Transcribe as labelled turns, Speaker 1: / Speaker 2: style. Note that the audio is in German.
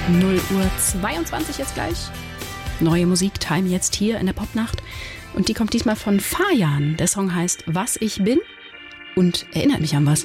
Speaker 1: 0:22 Uhr jetzt gleich. Neue Musik-Time jetzt hier in der Popnacht. Und die kommt diesmal von Fajan. Der Song heißt Was ich bin und erinnert mich an was.